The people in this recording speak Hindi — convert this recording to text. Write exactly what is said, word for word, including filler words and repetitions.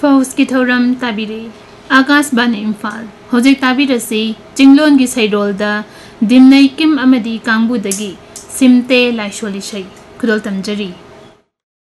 फौज की थौरम ताबिरे आकाशवाणी इम्फाल हौजिक ताबिरसी चिंगलोन की सैरोलदा दिमनै किम अमदी कांगबुदगी सिमते लाइसोली सै खुदोल तमजरी।